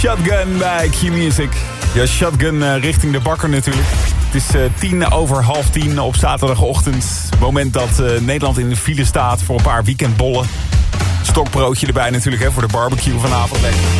Shotgun bij Q-Music. Ja, Shotgun richting de bakker natuurlijk. Het is 10:50 op zaterdagochtend. Moment dat Nederland in de file staat voor een paar weekendbollen. Stokbroodje erbij natuurlijk, hè, voor de barbecue vanavond.